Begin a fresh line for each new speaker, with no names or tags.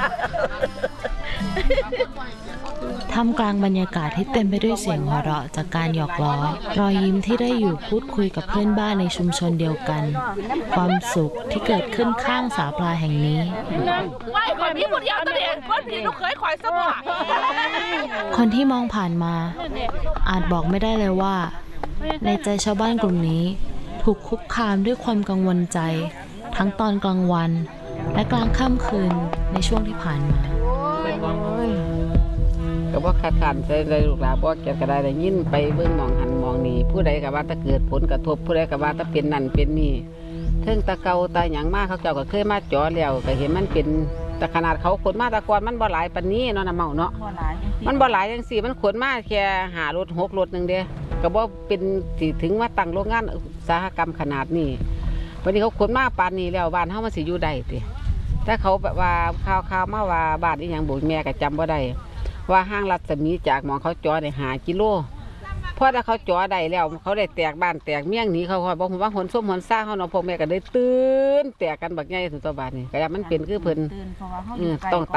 ท่ามกลางบรรยากาศที่เต็มไปด้วยเสียงหัวเราะจากการหยอกล้อรอยยิ้มที่ได้อยู่พูดคุยกับเพื่อนบ้านในชุมชนเดียวกันความสุขที่เกิดขึ้นข้างสาปลาแห่งนี้คนที่มองผ่านมาอาจบอกไม่ได้เลยว่าในใจชาวบ้านกลุ่มนี้ถูกคุกคามด้วยความกังวลใจทั้งตอนกลางวันและกลางค่ำคืนในช่วงที่ผ่านมา
ก็บ่ขาดขันใจเลยลูกหลานบ่เก็บก็ได้ยินไปเบิ่งมองหันมองนี่ผู้ใดก็ว่าถ้าเกิดผลกระทบผู้ใดก็ว่าถ้าเป็นนั่นเป็นนี่เทิงตะเกาตาหยังมาเขาเจ้าก็เคยมาจ่อแล้วก็เห็นมันเป็นแต่ขนาดเขาขนมาตะกอนมันบ่หลายปานนี้เนาะน้ำเมาเนาะมันบ่หลายจังซี่มันขนมาแค่5 รถ 6 รถนึงเด้ก็บ่เป็นสิถึงว่าตั้งโรงงานอุตสาหกรรมขนาดนี้วันนี้เขาขนมาปานนี้แล้วบ้านเฮามันสิอยู่ได้ติถ้าเขาแบบว่าข่าวมาว่าบ้านอีหยังบ่แม่ก็จำบ่ได้ว่าห้างรัศมีจากหมองเขาจ่อได้5 กิโลเพราะถ้าเขาจ่อได้แล้วเขาได้แตกบ้านแตกเมี่ยงหนีเขาบอกว่าหนส้มหนซ่าเขาเนาะพ่อแม่ก็ได้ตื่นแตกกันบักใหญ่ถึงตัวบ้านนี่ก็มันเป็นคือเพิ่นต้อง